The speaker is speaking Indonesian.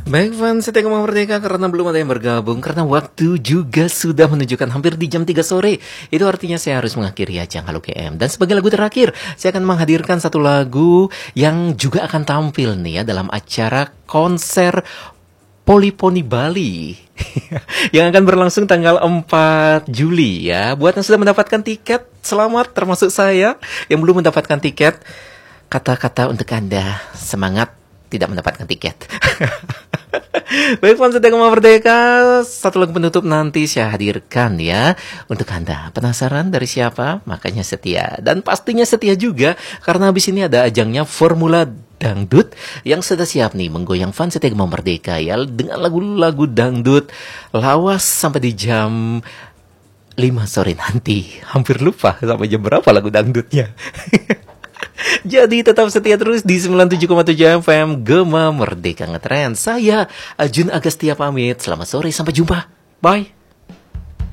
Baik fans Setia Gema Merdeka, karena belum ada yang bergabung, karena waktu juga sudah menunjukkan hampir di jam 3 sore. Itu artinya saya harus mengakhiri ajang Halo KM. Dan sebagai lagu terakhir, saya akan menghadirkan satu lagu yang juga akan tampil nih ya dalam acara konser Polyphony Bali yang akan berlangsung tanggal 4 Juli ya. Buat yang sudah mendapatkan tiket, selamat, termasuk saya yang belum mendapatkan tiket. Kata-kata untuk Anda, semangat tidak mendapatkan tiket. Baik fans Setia Gema Merdeka, satu lagu penutup nanti saya hadirkan ya untuk Anda. Penasaran dari siapa? Makanya setia. Dan pastinya setia juga karena habis ini ada ajangnya Formula Dangdut yang sudah siap nih menggoyang fans Setia Gema Merdeka ya dengan lagu-lagu dangdut lawas sampai di jam 5 sore nanti. Hampir lupa sampai jam berapa lagu dangdutnya. Jadi tetap setia terus di 97,7 FM Gema Merdeka Ngetrend. Saya Ajun Agustia pamit. Selamat sore, sampai jumpa. Bye.